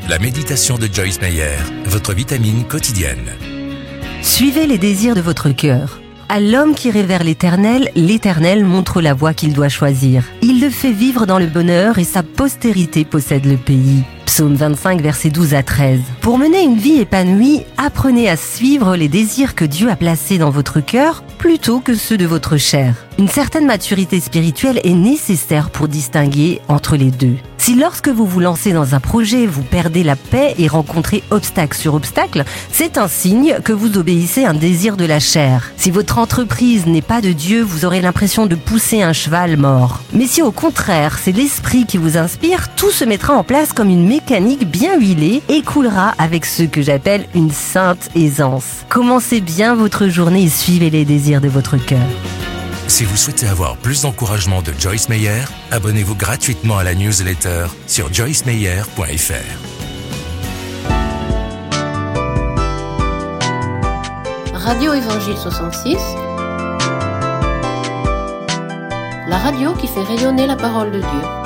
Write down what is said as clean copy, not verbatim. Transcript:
La méditation de Joyce Meyer, votre vitamine quotidienne. Suivez les désirs de votre cœur. À l'homme qui révère l'Éternel montre la voie qu'il doit choisir. Il le fait vivre dans le bonheur et sa postérité possède le pays. Psaume 25, versets 12 à 13. Pour mener une vie épanouie, apprenez à suivre les désirs que Dieu a placés dans votre cœur plutôt que ceux de votre chair. Une certaine maturité spirituelle est nécessaire pour distinguer entre les deux. Si lorsque vous vous lancez dans un projet, vous perdez la paix et rencontrez obstacle sur obstacle, c'est un signe que vous obéissez à un désir de la chair. Si votre entreprise n'est pas de Dieu, vous aurez l'impression de pousser un cheval mort. Mais si au contraire, c'est l'esprit qui vous inspire, tout se mettra en place comme une mécanique bien huilée et coulera avec ce que j'appelle une sainte aisance. Commencez bien votre journée et suivez les désirs de votre cœur. Si vous souhaitez avoir plus d'encouragement de Joyce Meyer, abonnez-vous gratuitement à la newsletter sur joycemeyer.fr. Radio Évangile 66, la radio qui fait rayonner la parole de Dieu.